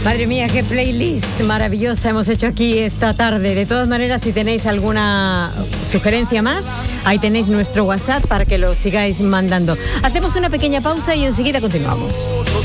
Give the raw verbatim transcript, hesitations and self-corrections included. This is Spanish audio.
Madre mía, qué playlist maravillosa hemos hecho aquí esta tarde. De todas maneras, si tenéis alguna sugerencia más, ahí tenéis nuestro WhatsApp para que lo sigáis mandando. Hacemos una pequeña pausa y enseguida continuamos.